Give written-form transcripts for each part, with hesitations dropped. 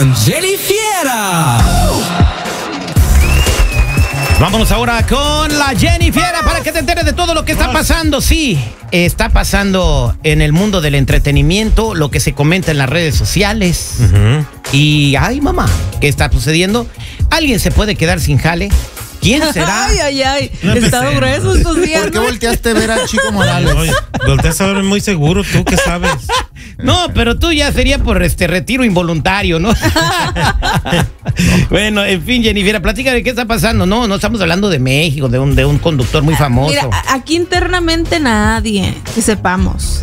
con Jenny Fiera. Vámonos ahora con la Jenny Fiera para que te enteres de todo lo que está pasando. Sí, está pasando en el mundo del entretenimiento, lo que se comenta en las redes sociales. Y, ay, mamá, ¿qué está sucediendo? ¿Alguien se puede quedar sin jale? ¿Quién será? Ay. No está grueso estos días. ¿Por qué volteaste a ver al Chico Morales? Oye, volteaste a ver muy seguro, ¿tú qué sabes? No, pero tú ya sería por retiro involuntario, ¿no? Bueno, en fin, Jennifer, platícame qué está pasando. No estamos hablando de México, de un conductor muy famoso. Mira, aquí internamente nadie, que sepamos.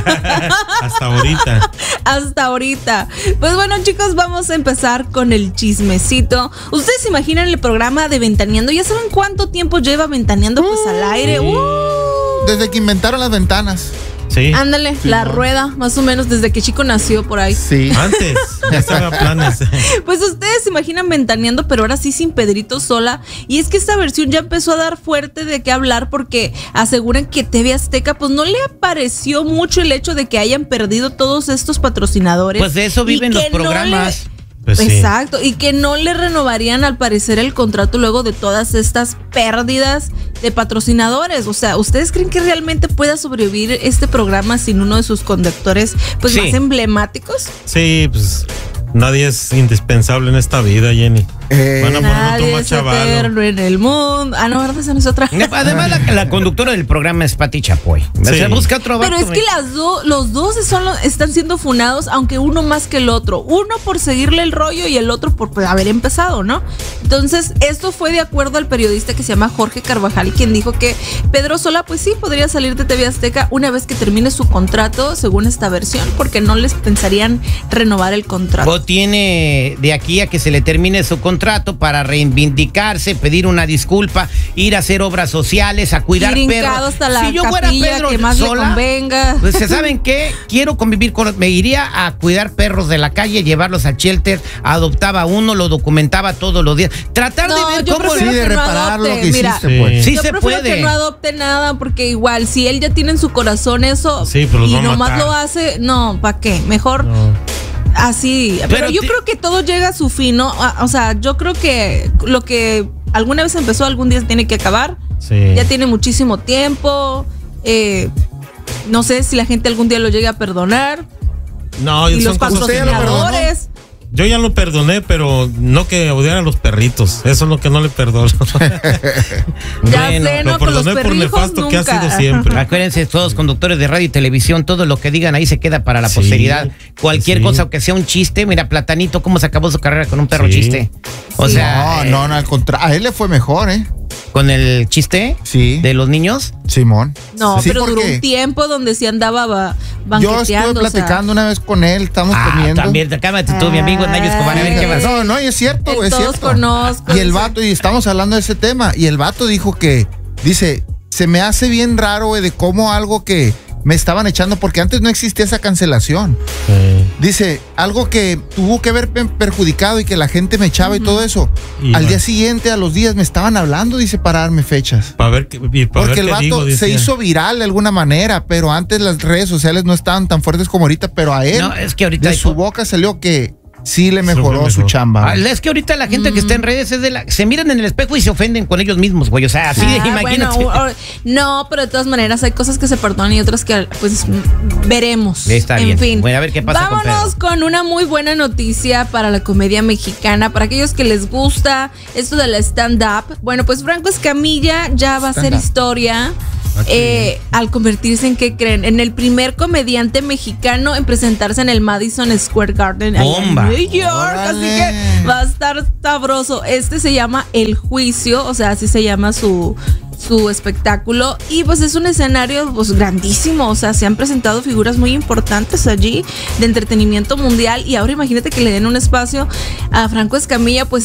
Hasta ahorita. Hasta ahorita. Pues bueno, chicos, vamos a empezar con el chismecito. ¿Ustedes se imaginan el programa de Ventaneando? ¿Ya saben cuánto tiempo lleva Ventaneando pues al aire? Desde que inventaron las ventanas. Sí. Ándale, Sí, la ¿no? rueda, más o menos desde que Chico nació por ahí. Sí. Antes, ya estaba planes. Pues ustedes se imaginan Ventaneando, pero ahora sí sin Pedrito Sola. Y es que esta versión ya empezó a dar fuerte de qué hablar porque aseguran que TV Azteca pues no le pareció mucho el hecho de que hayan perdido todos estos patrocinadores. Pues de eso viven y los que no programas. Pues sí. Exacto, y que no le renovarían al parecer el contrato luego de todas estas pérdidas de patrocinadores. O sea, ¿ustedes creen que realmente pueda sobrevivir este programa sin uno de sus conductores pues Sí. más emblemáticos? Sí, pues nadie es indispensable en esta vida, Jenny. Van a poner otro Nadie más es chavalo. eterno en el mundo. Ah, no, ¿verdad? Esa no es otra. Además, la conductora del programa es Pati Chapoy. Sí. Se busca otro Pero vato, es que los dos están siendo funados, aunque uno más que el otro. Uno por seguirle el rollo y el otro por pues, haber empezado, ¿no? Entonces, esto fue de acuerdo al periodista que se llama Jorge Carvajal, quien dijo que Pedro Sola, pues sí, podría salir de TV Azteca una vez que termine su contrato, según esta versión, porque no les pensarían renovar el contrato. O tiene de aquí a que se le termine su contrato para reivindicarse, pedir una disculpa, ir a hacer obras sociales, a cuidar Ir perros. hincado hasta la Si yo fuera capilla Pedro que más le Sola, convenga. pues ¿saben qué? Quiero convivir me iría a cuidar perros de la calle, llevarlos al shelter, adoptaba uno, lo documentaba todos los días. Tratar No, de ver yo cómo prefiero Sí, de que no reparar lo adopte, que mira. hiciste, Sí. pues. sí Yo se prefiero puede. que no adopte nada porque igual si él ya tiene en su corazón eso Sí, pero los y va a nomás matar. lo hace, no, ¿para qué? Mejor No. así. Pero yo creo que todo llega a su fin, ¿no? O sea, yo creo que lo que alguna vez empezó algún día se tiene que acabar. Sí. Ya tiene muchísimo tiempo. No sé si la gente algún día lo llegue a perdonar. No, Y los son cosas ¿Usted ya lo patrocinadores. Yo ya lo perdoné, pero no que odiara a los perritos. Eso es lo que no le perdono. Ya Bueno, sé, lo no, con los perdoné por perrijos nefasto que ha nunca. sido siempre. Acuérdense, todos conductores de radio y televisión, todo lo que digan ahí se queda para la Sí, posteridad. Cualquier sí. cosa, aunque sea un chiste, mira, Platanito, cómo se acabó su carrera con un perro Sí. chiste. O Sí. sea, No, al contrario. A él le fue mejor, ¿eh? con el chiste Sí. de los niños. Simón. No, Sí, pero duró porque un tiempo donde sí andaba yo banqueteando. estuve o sea. platicando una vez con él, estamos comiendo. También, cálmate tú, mi amigo Nayo Escobar, a ver qué pasó. No, y es cierto, es Todos cierto. conozco, Y el dice. vato, y estamos hablando de ese tema, y el vato dijo que, dice, se me hace bien raro, güey, de cómo algo que me estaban echando, porque antes no existía esa cancelación. Dice, algo que tuvo que haber perjudicado y que la gente me echaba y todo eso. Y Al bueno. día siguiente, a los días, me estaban hablando, dice, para darme fechas. Para ver qué, Porque el vato se decía. hizo viral de alguna manera, pero antes las redes sociales no estaban tan fuertes como ahorita, pero a él, No, es que ahorita de hay su boca salió que sí le mejoró mejor. su chamba. Es que ahorita la gente que está en redes es se miran en el espejo y se ofenden con ellos mismos, güey. O sea, así de imagínate. Bueno, no, pero de todas maneras hay cosas que se perdonan y otras que pues veremos. Está en bien. fin. Bueno, a ver qué pasa con Vámonos con una muy buena noticia para la comedia mexicana, para aquellos que les gusta esto de la stand-up. Bueno, pues Franco Escamilla ya va a hacer Stand-up. historia. Al convertirse en, ¿qué creen? En el primer comediante mexicano en presentarse en el Madison Square Garden allá en ¡Bomba! New York. ¡Órale! Así que va a estar sabroso. Este se llama El Juicio, o sea, así se llama su espectáculo, y pues es un escenario pues grandísimo, o sea, se han presentado figuras muy importantes allí de entretenimiento mundial, y ahora imagínate que le den un espacio a Franco Escamilla, pues